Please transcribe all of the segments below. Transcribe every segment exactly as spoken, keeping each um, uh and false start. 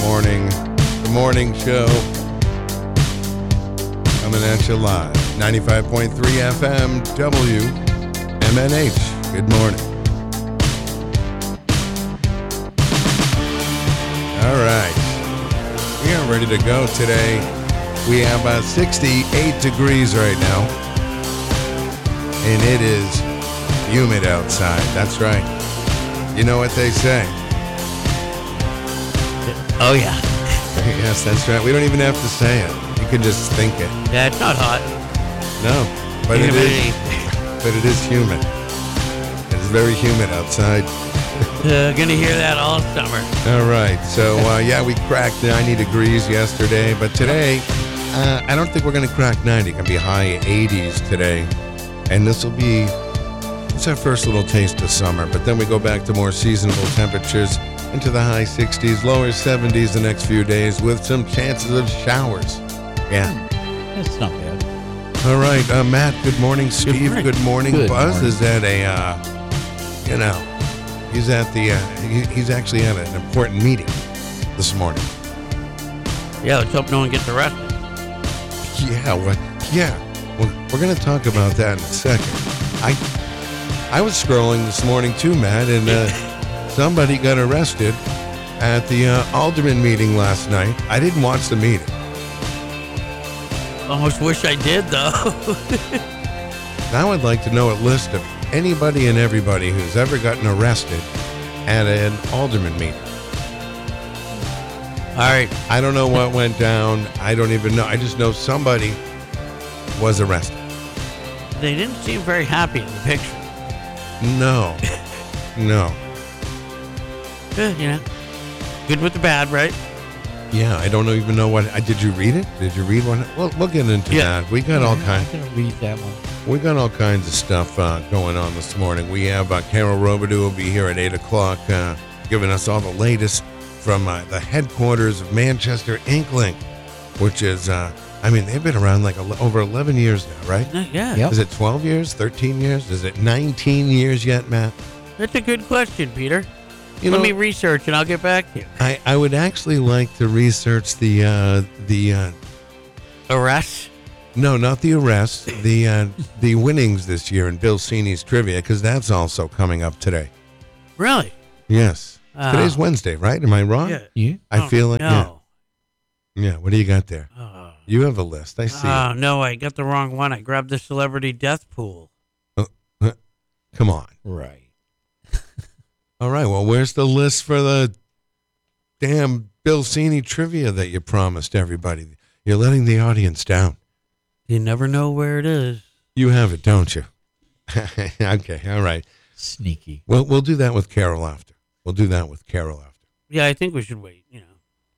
morning. The morning show. Coming at you live. ninety-five point three F M W M N H. Good morning. All right. We are ready to go today. We have uh, sixty-eight degrees right now. And it is humid outside. That's right. You know what they say. Oh, yeah. Yes, that's right. We don't even have to say it. You can just think it. Yeah, it's not hot. No, but it Humidity. is. But it is humid. It's very humid outside. Uh, gonna hear that all summer. All right. So, uh, yeah, we cracked ninety degrees yesterday, but today, uh, I don't think we're going to crack ninety. It's going to be high eighties today. And this will be, it's our first little taste of summer, but then we go back to more seasonable temperatures into the high sixties, lower seventies the next few days with some chances of showers. Yeah. That's not bad. All right. Uh, Matt, good morning. Steve, morning. good morning. Good Buzz morning. is at a, uh, you know, he's at the, uh, he, he's actually at an important meeting this morning. Yeah, let's hope no one gets arrested. Yeah, what? Yeah, we're, we're going to talk about that in a second. I I was scrolling this morning too, Matt, and uh, somebody got arrested at the uh, Alderman meeting last night. I didn't watch the meeting. Almost wish I did, though. I would like to know a list of anybody and everybody who's ever gotten arrested at an Alderman meeting. All right. I don't know what went down. I don't even know. I just know somebody was arrested. They didn't seem very happy in the picture. No. No. Good, you know. Good with the bad, right? Yeah, I don't even know what. I did you read it? Did you read one? Well, we'll get into Yeah. that. We got all I'm kinds. going to read that one. We got all kinds of stuff uh, going on this morning. We have uh, Carol Robidoux will be here at eight o'clock, uh, giving us all the latest from uh, the headquarters of Manchester Inklink, which is, uh, I mean, they've been around like ele- over eleven years now, right? Uh, Yeah. Yep. Is it twelve years, thirteen years? Is it nineteen years yet, Matt? That's a good question, Peter. You Let know, me research and I'll get back to you. I, I would actually like to research the uh, the uh, Arrest? no, not the arrests, the uh, the winnings this year in Bill Cini's trivia, because that's also coming up today. Really? Yes, Oh. today's Wednesday, right? Am I wrong? Yeah. You? I Oh, feel like no. yeah. Yeah. What do you got there? Oh. You have a list. I see. Oh, it. no, I got the wrong one. I grabbed the celebrity death pool. Come on. Right. All right. Well, where's the list for the damn Bill Cini trivia that you promised everybody? You're letting the audience down. You never know where it is. You have it, don't you? Okay. All right. Sneaky. Well, we'll do that with Carol after. We'll do that with Carol after. Yeah, I think we should wait, you know.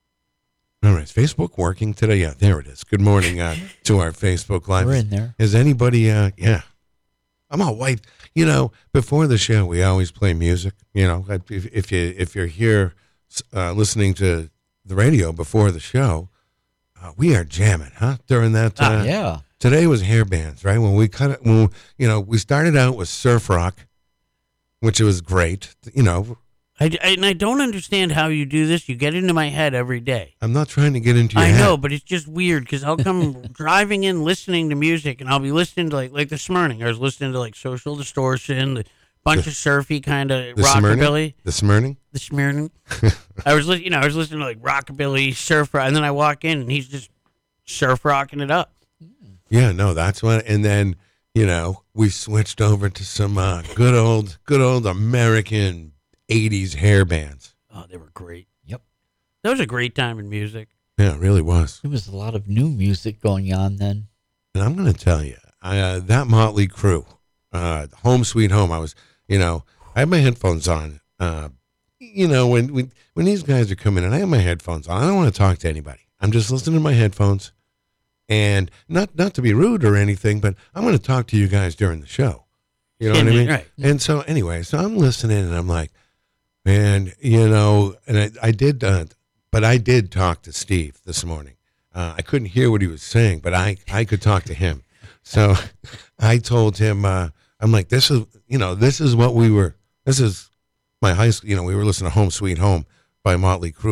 All right. Is Facebook working today? Yeah, there it is. Good morning uh, to our Facebook Live. We're in there. Is anybody, uh, yeah. I'm all white. You know, before the show, we always play music. You know, if, if, you, if you're here uh, listening to the radio before the show, uh, we are jamming, huh? During that. Uh, Ah, yeah. Today was hair bands, right? When we cut it, when, you know, we started out with surf rock, which was great. You know, I, I, and I don't understand how you do this. You get into my head every day. I'm not trying to get into your I head. know, but it's just weird because I'll come driving in listening to music and I'll be listening to like like this morning. I was listening to like Social Distortion, the bunch The- of surfy kind of The rockabilly. Smyrning? The Smyrning? The Smyrning. I was li- you know I was listening to like rockabilly, surf rock, and then I walk in and he's just surf rocking it up. Yeah, no, that's what. And then, you know, we switched over to some uh, good old, good old American eighties hair bands. Oh, they were great. Yep. That was a great time in music. Yeah, it really was. There was a lot of new music going on then. And I'm going to tell you, I, uh, that Motley Crue, uh, Home Sweet Home, I was, you know, I had my headphones on. Uh, you know, when, when, when these guys are coming in, I have my headphones on. I don't want to talk to anybody. I'm just listening to my headphones. And not, not to be rude or anything, but I'm going to talk to you guys during the show. You know what I mean? Right. And so anyway, so I'm listening and I'm like, man, you know, and I, I did, uh, but I did talk to Steve this morning. Uh, I couldn't hear what he was saying, but I, I could talk to him. So I told him, uh, I'm like, this is, you know, this is what we were, this is my high school, you know, we were listening to Home Sweet Home by Motley Crue.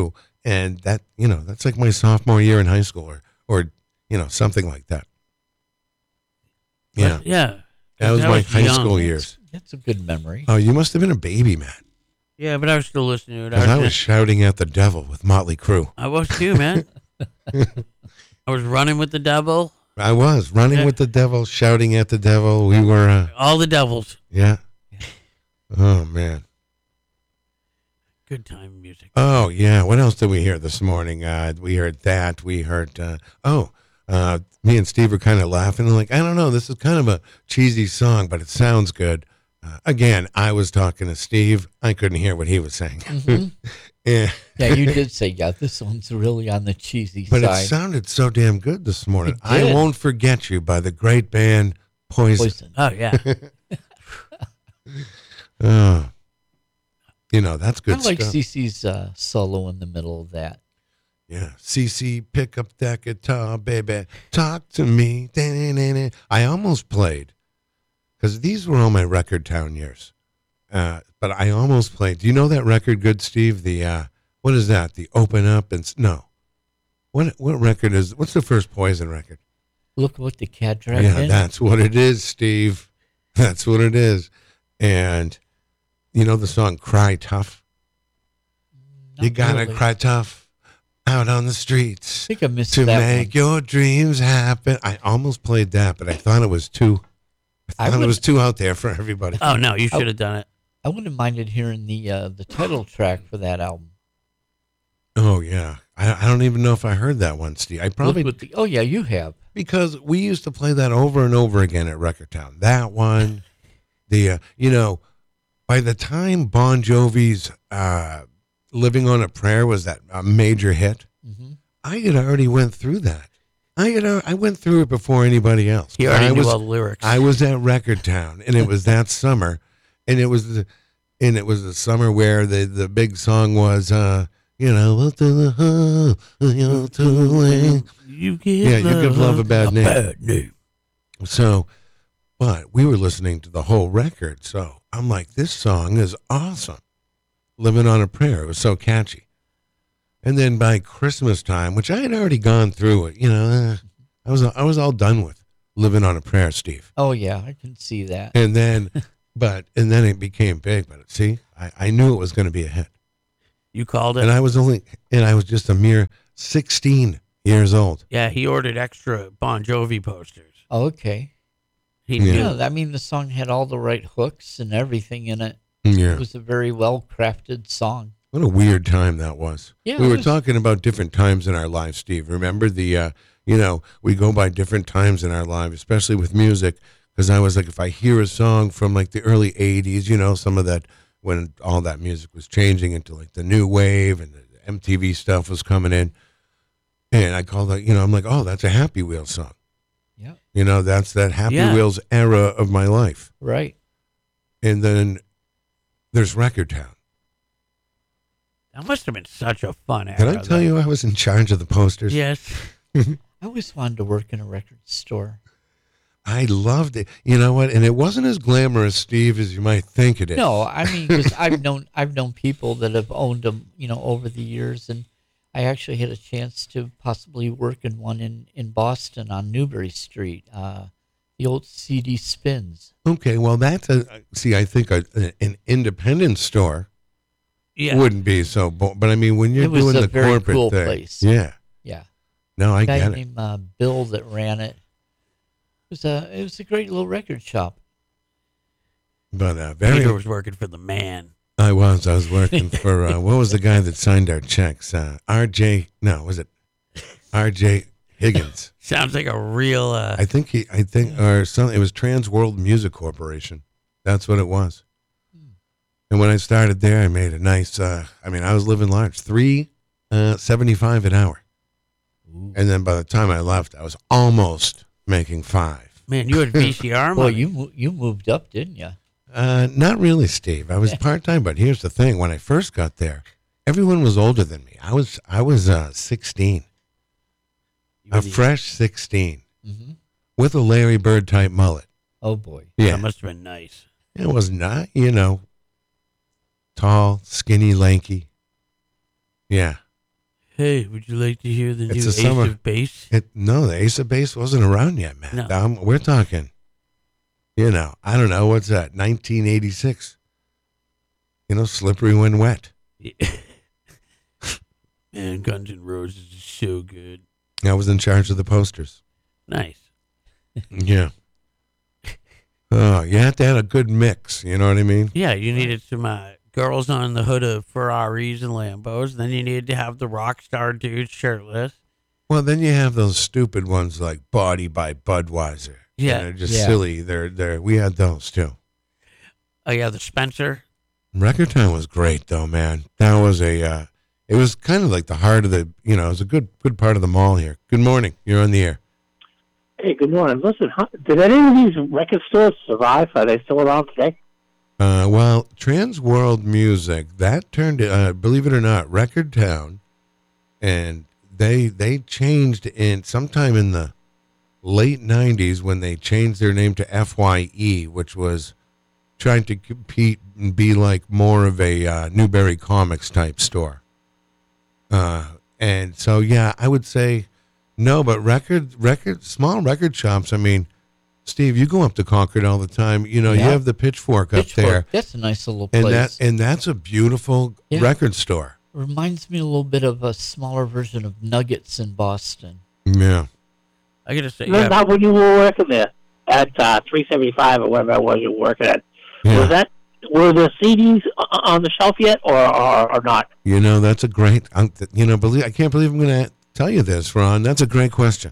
and that you know that's like my sophomore year in high school, or or you know something like that. Yeah, But, yeah. that was I my was high young. school years. That's a good memory. Oh, you must have been a baby, man. Yeah, but I was still listening to it. Because I I was, was just- shouting at the devil with Motley Crue. I was too, man. I was running with the devil. I was running Yeah. with the devil, shouting at the devil. We were, uh, All the devils. yeah. Oh, man. Good time music. Oh, yeah. What else did we hear this morning? Uh, we heard that. We heard, uh, oh, uh, me and Steve were kind of laughing. Like, I don't know. This is kind of a cheesy song, but it sounds good. Uh, again, I was talking to Steve. I couldn't hear what he was saying. Mhm. Yeah. Yeah, you did say, yeah, this one's really on the cheesy But it side. sounded so damn good this morning. It I did. Won't Forget You by the great band Poison. Poison. Oh, yeah. Oh. You know, that's good I like stuff. Cece's uh, solo in the middle of that. Yeah. Cece, pick up that guitar, baby. Talk to me. Da-na-na-na. I almost played, because these were all my Record Town years. Uh, but I almost played. Do you know that record, good Steve? The, uh, what is that? The Open Up and, s- no. What what record is, what's the first Poison record? Look what the cat dragged Yeah, in. that's what it is, Steve. That's what it is. And you know the song Cry Tough? Not You gotta really. cry tough out on the I streets think I missed to that make one. your dreams happen. I almost played that, but I thought it was too I I thought it would- was too out there for everybody. Oh, no, you should have done it. I wouldn't have minded hearing the uh, the title track for that album. Oh yeah. I, I don't even know if I heard that one, Steve. I probably Look what the, oh, yeah, you have. because we used to play that over and over again at Record Town. That one, the uh, you know, by the time Bon Jovi's uh, "Living on a Prayer" was that a major hit, hmm I had already went through that. I had al- I went through it before anybody else. He already I knew was all the lyrics. I was at Record Town, and it was that summer, and it was the and it was the summer where the the big song was. Uh, you know, what the hell are you doing? You give Yeah, you give love a bad name. bad name. So, but we were listening to the whole record. So I'm like, this song is awesome. Living on a Prayer. It was so catchy. And then by Christmas time, which I had already gone through it, you know, eh, I was I was all done with Living on a Prayer, Steve. Oh, yeah, I can see that. And then, but and then it became big. But see, I, I knew it was going to be a hit, You called it? and I was only and I was just a mere sixteen years old. Yeah, he ordered extra Bon Jovi posters. Okay. He Yeah. knew. Yeah, I mean, the song had all the right hooks and everything in it. Yeah. It was a very well crafted song. What a weird time that was. Yeah, we it were was- talking about different times in our lives, Steve. Remember the, uh, you know, we go by different times in our lives, especially with music. Because I was like, if I hear a song from like the early eighties, you know, some of that, when all that music was changing into like the new wave and the M T V stuff was coming in. And I call that, you know, I'm like, oh, that's a Happy Wheels song. Yeah. You know, that's that Happy Yeah. Wheels era of my life. Right. And then there's Record Town. That must have been such a fun era. Did I tell though. you I was in charge of the posters? Yes. I always wanted to work in a record store. I loved it. You know what? And it wasn't as glamorous, Steve, as you might think it is. No, I mean, because I've known I've known people that have owned them, you know, over the years, and I actually had a chance to possibly work in one in, in Boston on Newbury Street, uh, the old C D Spins. Okay, well, that's a, see, I think a, an independent store Yeah. wouldn't be so, bo- but I mean, when you're It was doing a the very corporate cool thing. place. Yeah. Yeah, No, I a guy get it. named uh, Bill that ran it. It was a it was a great little record shop. But uh, very, Peter was working for the man. I was, I was working for, uh, what was the guy that signed our checks? Uh, R J, no, was it R J Higgins? Sounds like a real. Uh, I think he, I think, or something. It was Trans World Music Corporation. That's what it was. And when I started there, I made a nice. Uh, I mean, I was living large, three uh, seventy-five an hour. And then by the time I left, I was almost making five. man, you had V C R Well, money. you mo- you moved up, didn't you? Uh, not really, Steve. I was part time, but here's the thing: when I first got there, everyone was older than me. I was, I was uh, sixteen, You a were the- fresh sixteen, Mm-hmm. with a Larry Bird type mullet. Oh boy. Yeah, That must have been nice. it was not, you know, tall, skinny, lanky. Yeah. Hey, would you like to hear the It's new a Ace summer- of Base? It, no, the Ace of Base wasn't around yet, man. No. Um, we're talking, you know, I don't know, what's that, nineteen eighty-six. You know, Slippery When Wet. Man, Guns N' Roses is so good. I was in charge of the posters. Nice. Yeah. Oh, you had to have a good mix, you know what I mean? Yeah, you needed some uh, girls on the hood of Ferraris and Lambos. Then you needed to have the rock star dudes shirtless. Well, then you have those stupid ones like Body by Budweiser. Yeah. And they're just Yeah. silly. They're, they're, we had those too. Oh, yeah, the Spencer. Record Time was great, though, man. That was a, uh, it was kind of like the heart of the, you know, it was a good, good part of the mall here. Good morning. You're on the air. Hey, good morning. Listen, how, did any of these record stores survive? Are they still around today? Uh, well, Trans World Music, that turned, uh, believe it or not, Record Town, and they they changed in sometime in the late nineties when they changed their name to F Y E, which was trying to compete and be like more of a uh, Newberry Comics type store. Uh, and so, yeah, I would say no, but record, record, small record shops, I mean, Steve, you go up to Concord all the time. You know, you Yeah. have the Pitchfork, up Pitchfork, there. that's a nice little And place. that and that's a beautiful Yeah. record store. Reminds me a little bit of a smaller version of Nuggets in Boston. Yeah. I got to say, Remember yeah, how when you were working there at uh, three seventy-five or whatever it was you were working at? Yeah. Was that were the C Ds o- on the shelf yet, or or, or not? You know, that's a great. I'm, you know, believe I can't believe I'm going to tell you this, Ron. That's a great question.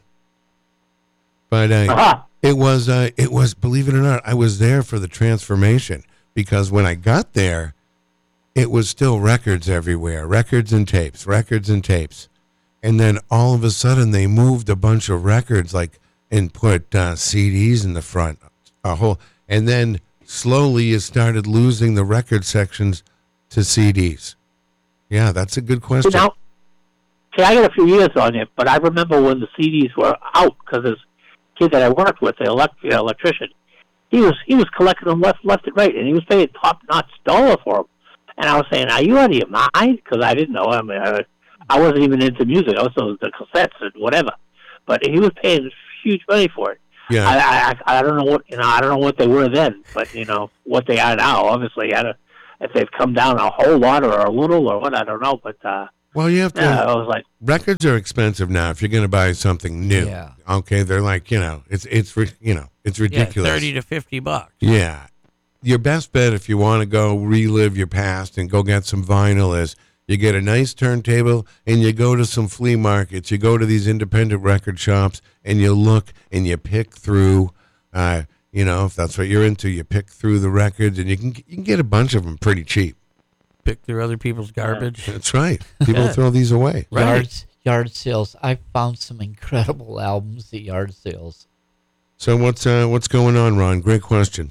But uh, Uh-huh. it was, uh, it was. Believe it or not, I was there for the transformation because when I got there, it was still records everywhere, records and tapes, records and tapes, and then all of a sudden they moved a bunch of records, like and put uh, C Ds in the front, a whole, and then slowly you started losing the record sections to C Ds. Yeah, that's a good So question. now, see, I got a few years on it, but I remember when the C Ds were out because this kid that I worked with, the elect, the electrician, he was he was collecting them left left and right, and he was paying top notch dollar for them. And I was saying, "Are you out of your mind?" Because I didn't know. I mean, I, I wasn't even into music. I was into the cassettes and whatever. But he was paying huge money for it. Yeah, I, I I don't know what you know. I don't know what they were then, but you know what they are now. Obviously, I don't, if they've come down a whole lot or a little or what, I don't know. But uh, well, you have to. yeah, I was like, Records are expensive now. If you're going to buy something new, Yeah. okay, they're like you know, it's it's ri- you know, it's yeah, ridiculous. thirty to fifty bucks. Yeah. Your best bet if you want to go relive your past and go get some vinyl is you get a nice turntable and you go to some flea markets. You go to these independent record shops and you look and you pick through, uh, you know, if that's what you're into, you pick through the records and you can you can get a bunch of them pretty cheap. Pick through other people's garbage. That's right. People Yeah. throw these away. Right. Yards, yard sales. I found some incredible albums at yard sales. So what's uh, what's going on, Ron? Great question.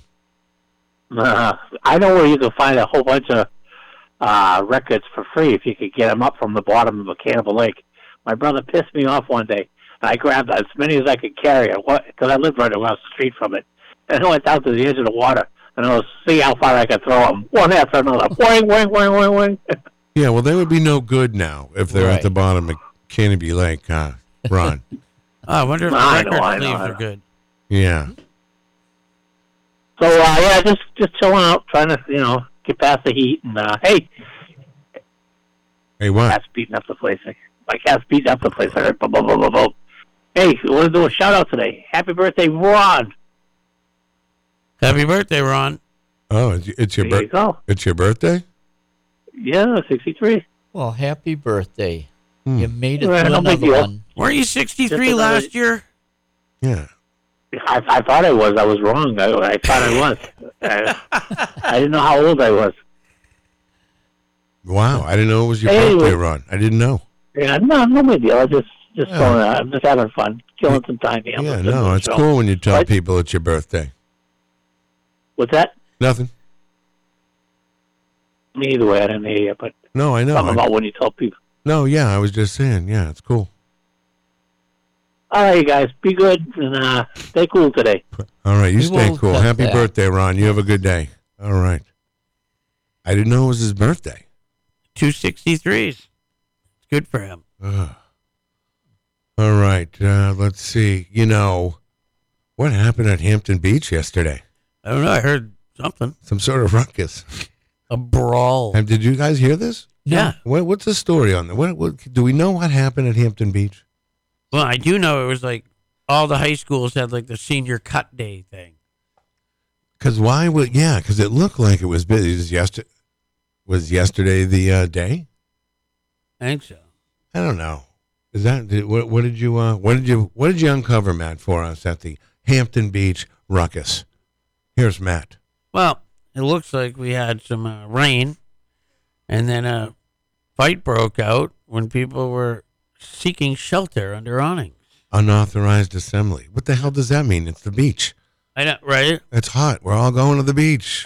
uh, I know where you can find a whole bunch of uh, records for free if you could get them up from the bottom of a Cannibal Lake. My brother pissed me off one day, and I grabbed as many as I could carry because I lived right across the street from it, and I went down to the edge of the water and I was see how far I could throw them, one after another. Boing, boing, boing, boing, boing. Yeah, well, they would be no good now if they're at Right. the bottom of Canopy Lake, uh, Ron. Oh, I wonder if the I know, record I know, sleeves I are know. good. Yeah. So uh, yeah, just just chilling out, trying to you know get past the heat. And uh, hey, Hey, what? cat's beating up the place. My cat's beating up the place. I heard boom, boom, boom, boom, boom. Hey, we want to do a shout out today. Happy birthday, Ron. Happy birthday, Ron. Oh, it's, it's your There you bir- go. it's your birthday? Yeah, sixty-three. Well, happy birthday. Hmm. You made it Well, to no big another deal. one. Weren't you sixty-three Just another- last year? Yeah. I, I thought I was. I was wrong. I, I thought I was. I, I didn't know how old I was. Wow, I didn't know it was your Hey, birthday, we- Ron. I didn't know. Yeah, no, no big deal. I just just Yeah. going. I'm just having fun, killing some time here. Yeah, Listening to no, the it's show. cool when you tell What? people it's your birthday. What's that? Nothing. Either way, I didn't hear you, but No, I know. something I- about when you tell people. no, yeah, I was just saying. Yeah, it's cool. All right, you guys, be good and uh, stay cool today. All right, you We stay will cool. cut Happy that. birthday, Ron. You have a good day. All right. I didn't know it was his birthday. Two sixty-threes. It's good for him. Ugh. All right, uh, let's see. You know, what happened at Hampton Beach yesterday? I don't know. I heard something. Some sort of ruckus. A brawl. And did you guys hear this? Yeah. What, what's the story on that? What, what, do we know what happened at Hampton Beach? Well, I do know it was like all the high schools had like the senior cut day thing. Because why would, yeah, because it looked like it was busy. Was yesterday, was yesterday the uh, day? I think so. I don't know. Is that, did, what, what did you, uh, what did you, what did you uncover, Matt, for us at the Hampton Beach ruckus? Here's Matt. Well, it looks like we had some uh, rain, and then a fight broke out when people were seeking shelter under awnings. Unauthorized assembly. What the hell does that mean? It's the beach. I know, right? It's hot. We're all going to the beach.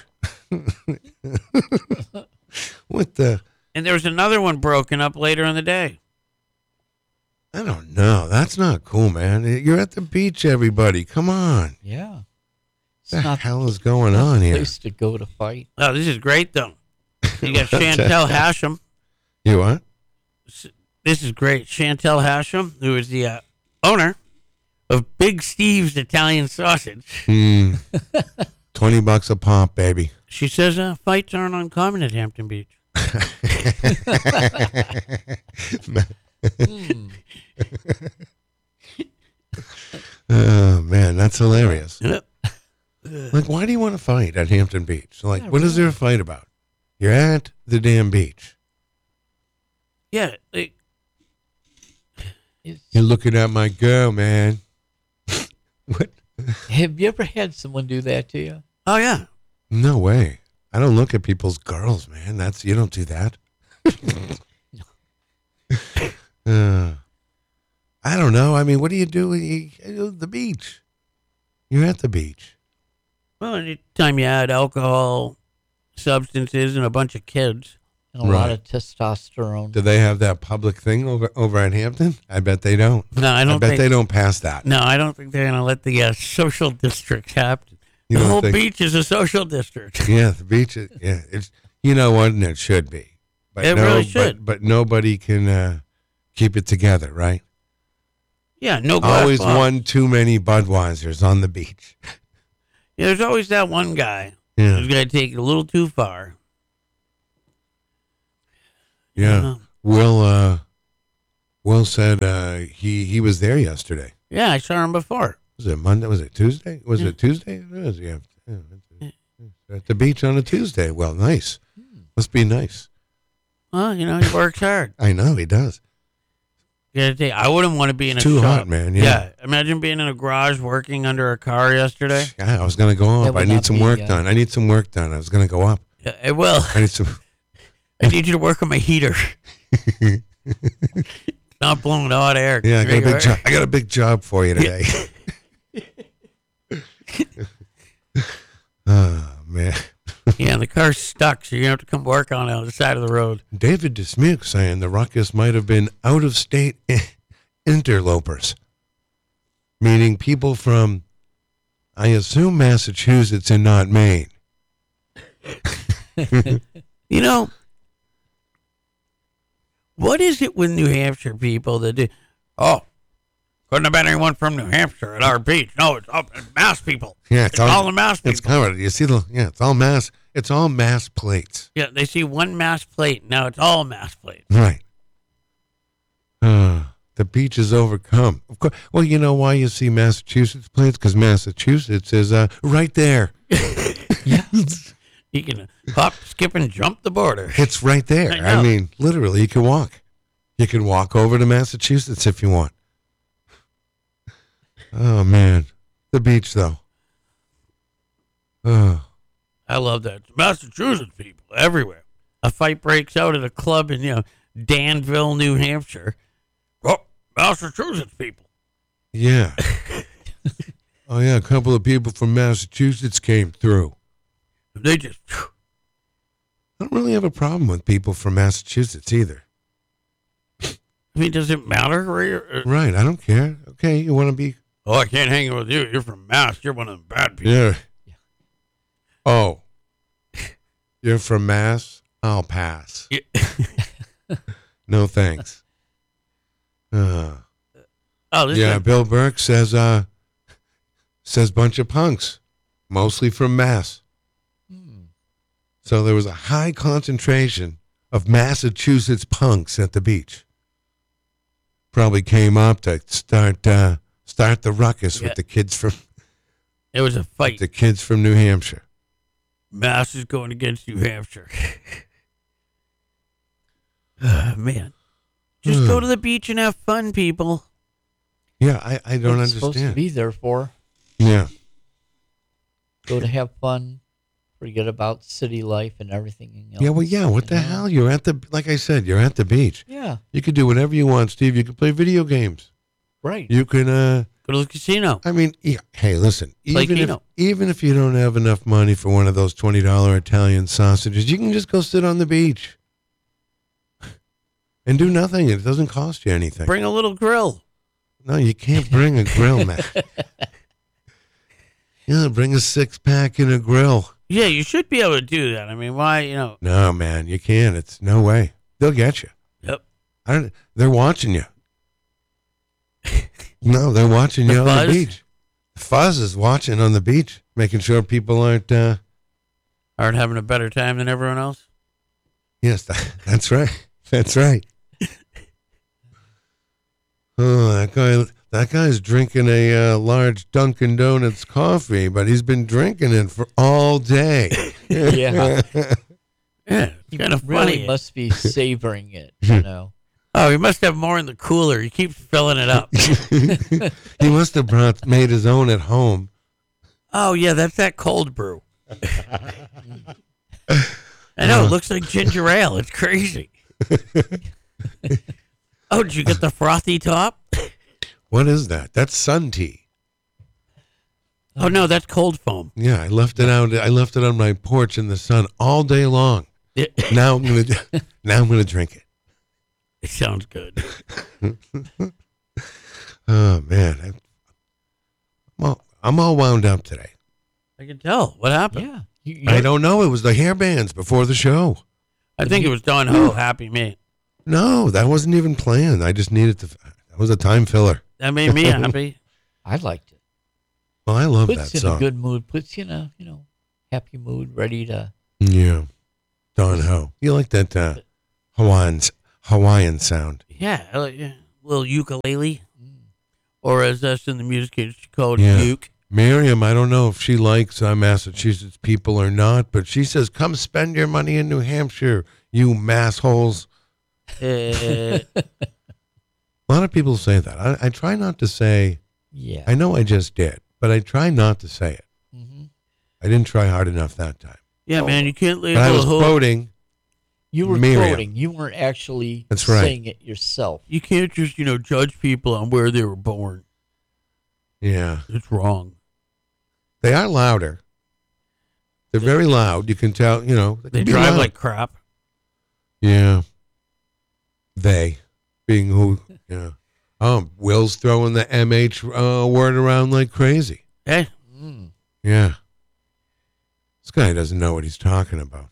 What the? And there was another one broken up later in the day. I don't know. That's not cool, man. You're at the beach, everybody. Come on. Yeah. It's What the not hell is going not on the here? place to go to fight. Oh, this is great, though. You got Chantel Hashem. You what? This is great. Chantel Hashem, who is the uh, owner of Big Steve's Italian Sausage. Hmm. Twenty bucks a pop, baby. She says uh, fights aren't uncommon at Hampton Beach. Hmm. Oh man, that's hilarious. Yep. Like, why do you want to fight at Hampton Beach? Like, Yeah, what is there to fight about? You're at the damn beach. Yeah, like, It's- You're looking at my girl, man. What? have you ever had someone do that to you? oh yeah. No way. I don't look at people's girls, man. That's you don't do that. uh, I don't know. I mean, what do you do? You, you, the beach. You're at the beach. Well, anytime you add alcohol, substances, and a bunch of kids. And a lot Right. of testosterone. Do they have that public thing over over at Hampton? I bet they don't. No, I I, don't bet think. they don't pass that. No, I don't think they're gonna let the uh, social district happen. You the don't whole think- beach is a social district. Yeah, the beach. Is, yeah, it's you know what, and it should be. But It no, really but- should. But, nobody can uh, keep it together, right? Yeah, no glass Always bottles. one too many Budweisers on the beach. Yeah, there's always that one guy Yeah, who's gonna take it a little too far. yeah. Uh, Will uh, Will said uh, he he was there yesterday. yeah, I saw him before. Was it Monday? Was it Tuesday? Was Yeah. it Tuesday? It was, yeah. Yeah, it's- At the beach on a Tuesday. Well, nice. Must be nice. Well, you know, he works hard. I know he does. You gotta take, I wouldn't want to be in It's a too shop. hot, man. Yeah. Imagine being in a garage working under a car yesterday. Yeah, I was gonna go That up. would I need not some be, work uh, done. I need some work done. I was gonna go up. Yeah, I will. I need some. I need you to work on my heater. Not blowing hot air. Yeah, I got a big job. I got a big job for you today. Oh man. Yeah, the car's stuck, so you have to come work on it on the side of the road. David DeSmuke saying the ruckus might have been out of state interlopers, meaning people from, I assume, Massachusetts and not Maine. You know, what is it with New Hampshire people that do? Oh, couldn't have been anyone from New Hampshire at our beach. No, it's all it's Mass people. Yeah, It's all the Mass It's people. covered. You see the yeah, it's all mass. It's all mass plates. Yeah, they see one Mass plate. Now it's all Mass plate. Right. Uh, the beach is overcome. Of course. Well, you know why you see Massachusetts plates? Because Massachusetts is uh, right there. Yeah. You can hop, skip, and jump the border. It's right there. I I, know. mean, literally, you can walk. You can walk over to Massachusetts if you want. Oh man, the beach though. Oh, I love that. Massachusetts people everywhere. A fight breaks out at a club in, you know, Danville, New Hampshire. Oh, Massachusetts people. yeah. Oh yeah, a couple of people from Massachusetts came through. They just, I don't really have a problem with people from Massachusetts either. I mean, does it matter where you're? uh, Right, I don't care. Okay, you want to be Oh, I can't hang with you. You're from Mass. You're one of them bad people. yeah. Oh, you're from Mass? I'll pass. Yeah. No thanks. Oh, this Yeah, is Bill Burke says uh says bunch of punks, mostly from Mass. So there was a high concentration of Massachusetts punks at the beach. Probably came up to start uh, start the ruckus Yeah. with the kids from it was a fight. the kids from New Hampshire. Mass is going against New Hampshire. Ah, man, just Hmm. go to the beach and have fun, people. Yeah, I, I don't What it's supposed to understand. be there for. Yeah. Go to have fun, forget about city life and everything else. Yeah, well, yeah, what the Yeah. hell? You're at the, like I said, you're at the beach. Yeah, You could do whatever you want, Steve. You could play video games. right. You can, uh, Go to the casino. I mean, yeah, hey, listen, Play even if, Keno. even if you don't have enough money for one of those twenty dollars Italian sausages, you can just go sit on the beach and do nothing. It doesn't cost you anything. Bring a little grill. No, you can't bring a grill, man. Yeah, bring a six pack and a grill. Yeah, you should be able to do that. I mean, why, you know? No, man, you can't. It's no way. They'll get you. Yep. I don't. They're watching you. No, they're watching you The on Fuzz? the beach. Fuzz is watching on the beach, making sure people aren't. Uh, Aren't having a better time than everyone else. yes, that, that's right. That's right. Oh, that guy. That guy's drinking a uh, large Dunkin' Donuts coffee, but he's been drinking it for all day. Yeah. Yeah, it's kind of Really funny. must be savoring it, you know. Oh, he must have more in the cooler. He keeps filling it up. He must have brought made his own at home. Oh, yeah, that's that cold brew. I know, it looks like ginger ale. It's crazy. Oh, did you get the frothy top? What is that? That's sun tea. Oh, no, that's cold foam. Yeah, I left it out. I left it on my porch in the sun all day long. It, Now I'm gonna now I'm gonna drink it. it sounds good. Oh man, I, I'm all, I'm all wound up today. I can tell. What happened? Yeah. You, you I don't know. It was the hair bands before the show. I think it was Don Ho, Happy Me. No, that wasn't even planned. I just needed to. That was a time filler. That made me happy. I liked it. Well, I love Puts that you in a song. good mood. Puts you in a, you know, happy mood, ready to. Yeah, Don Ho. You like that uh, Hawaiian Hawaiian sound? Yeah, I like yeah. Little ukulele. Or as us in the music industry called Yeah. uke. Miriam, I don't know if she likes uh, Massachusetts people or not, but she says, "Come spend your money in New Hampshire, you massholes." Uh, A lot of people say that. I, I try not to say. Yeah. I know I just did, but I try not to say it. hmm I didn't try hard enough that time. yeah, man, you can't label But I a was whole. quoting. You were Miriam. quoting. You weren't actually That's right. saying it yourself. You can't just, you know, judge people on where they were born. Yeah, It's wrong. they are louder. They're very loud. You can tell. You know, They can be drive loud. like crap. Yeah. They, being who? Yeah. Oh, Will's throwing the M H uh, word around like crazy. Hey, Mm. Yeah. This guy doesn't know what he's talking about.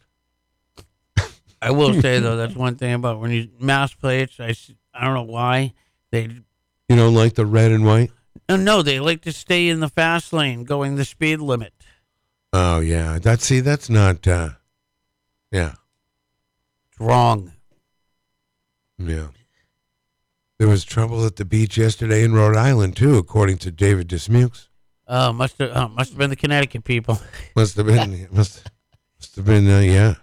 I will say, though, that's one thing about when you mass plates, I, s- I don't know why. They You don't like the red and white? no, no, they like to stay in the fast lane going the speed limit. Oh, yeah. That, see, that's not, uh, yeah. It's wrong. Yeah. There was trouble at the beach yesterday in Rhode Island, too, according to David Dismukes. Oh, must have uh, must have been the Connecticut people. Must have been, must, must have been, uh, yeah.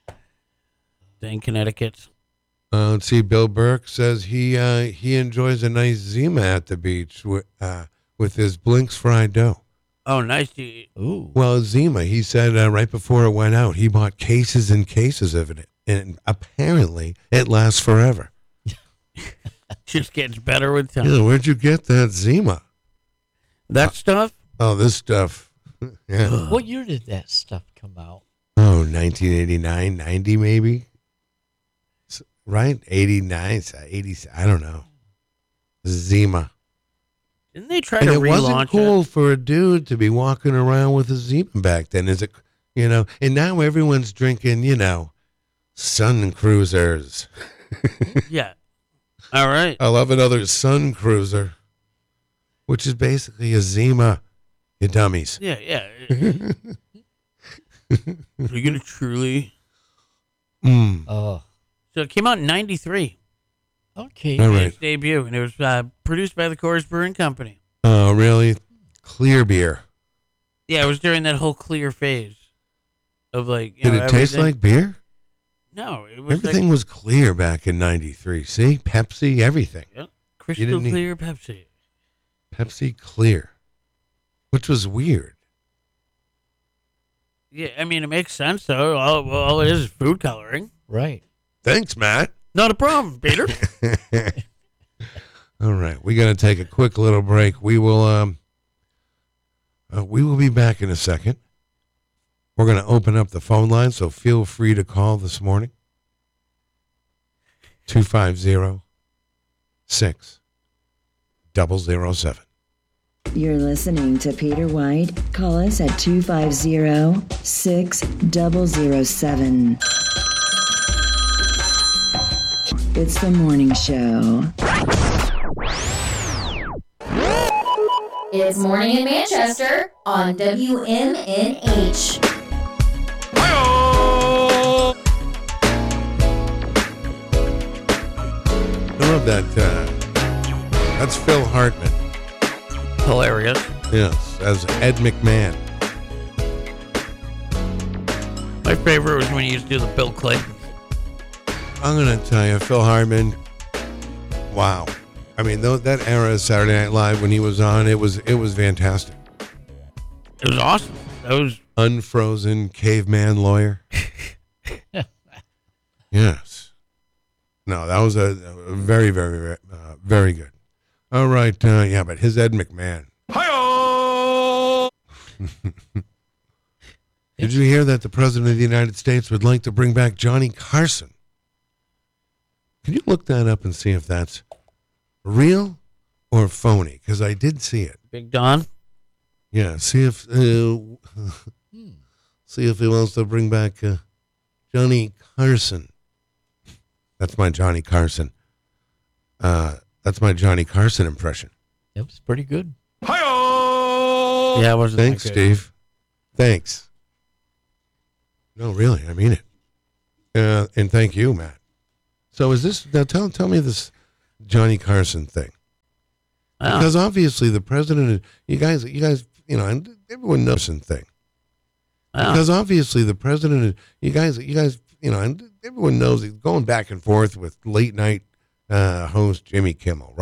Dang Connecticut. Uh, let's see. Bill Burke says he uh, he enjoys a nice Zima at the beach with, uh, with his Blinks fried dough. Oh, nice. To eat. Ooh. Well, Zima, he said uh, right before it went out, he bought cases and cases of it, and apparently it lasts forever. Just gets better with time. Yeah, where'd you get that Zima? That stuff? Oh, this stuff. Yeah. What year did that stuff come out? Oh, nineteen eighty-nine, ninety maybe. S- Right? eighty-nine, eighty, I don't know. Zima. Didn't they try And to it wasn't relaunch cool it? for a dude to be walking around with a Zima back then, is it? You know, and now everyone's drinking, you know, Sun Cruisers. Yeah. All right. I love another Sun Cruiser. which is basically a Zima, you dummies. Yeah, yeah. Are you gonna truly? Mm. Oh, So it came out in ninety-three. okay. All Its right. debut, and it was uh, produced by the Coors Brewing Company. Oh, really? Clear beer. Yeah, it was during that whole clear phase of like. You Did know, it taste everything- like beer? No, it was Everything like was clear back in ninety-three. See? Pepsi, everything. yeah, crystal didn't need- clear Pepsi. Pepsi clear. Which was weird. Yeah, I mean it makes sense though. All, all it is is food coloring. Right. Thanks, Matt. Not a problem, Peter. All right, we got to take a quick little break. We will um uh, we will be back in a second. We're going to open up the phone line, so feel free to call this morning. two five zero, six zero seven. You're listening to Peter White. Call us at two five zero, six zero zero seven. It's the morning show. It's Morning in Manchester on W M N H. I love that. Uh, that's Phil Hartman. Hilarious. Yes, as Ed McMahon. My favorite was when he used to do the Bill Clinton. I'm going to tell you, Phil Hartman, wow. I mean, th- that era of Saturday Night Live when he was on, it was it was fantastic. It was awesome. That was Unfrozen caveman lawyer. Yes. No, that was a, a very, very, very, uh, very good. All right. Uh, yeah, but his Ed McMahon. Did you hear that the President of the United States would like to bring back Johnny Carson? Can you look that up and see if that's real or phony? Because I did see it. Big Don. Yeah, see if uh, see if he wants to bring back uh, Johnny Carson. That's my Johnny Carson. Uh, that's my Johnny Carson impression. It was pretty good. Yeah, it wasn't Thanks, that good. Steve. Thanks. No, really, I mean it. Uh, and thank you, Matt. So is this now? Tell tell me this Johnny Carson thing. Wow. Because obviously the president, you guys, you guys, you know, and everyone knows this thing. Wow. Because obviously the president, you guys, you guys, you know, and everyone knows he's going back and forth with late night uh, host Jimmy Kimmel, right?